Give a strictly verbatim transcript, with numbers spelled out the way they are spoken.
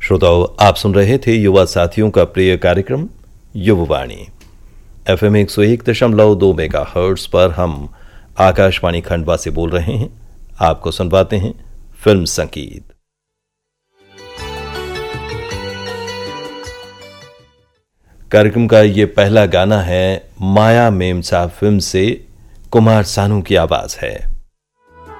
श्रोताओं, आप सुन रहे थे युवा साथियों का प्रिय कार्यक्रम युववाणी। एफएम एक सौ एक दशमलव दो मेगा हर्ट्ज पर हम आकाशवाणी खंडवा से बोल रहे हैं। आपको सुनवाते हैं फिल्म संगीत। कार्यक्रम का ये पहला गाना है माया मेमसाब फिल्म से, कुमार सानू की आवाज है।